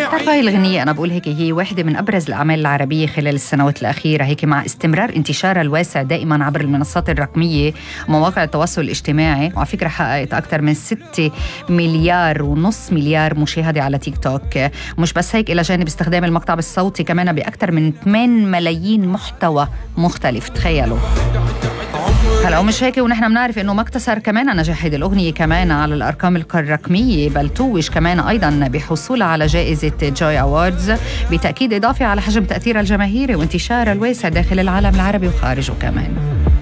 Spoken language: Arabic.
بتعرف هاي الغنية أنا بقول هيك هي واحدة من أبرز الأعمال العربية خلال السنوات الأخيرة، هيك مع استمرار انتشارها الواسع دائما عبر المنصات الرقمية ومواقع التواصل الاجتماعي. وعلى فكرة حققت أكثر من 6 مليار ونص مليار مشاهدة على تيك توك. ومش بس هيك، إلى جانب استخدام المقطع الصوتي كمان بأكثر من 8 ملايين محتوى مختلف. تخيلوا هلا. ومش هيك، ونحن بنعرف انه ما اقتصر كمان نجاح هذه الاغنيه كمان على الارقام الرقميه، بل توج كمان ايضا بحصولها على جائزه جوي اووردز، بتاكيد اضافي على حجم تاثيرها الجماهيري وانتشارها الواسع داخل العالم العربي وخارجه كمان.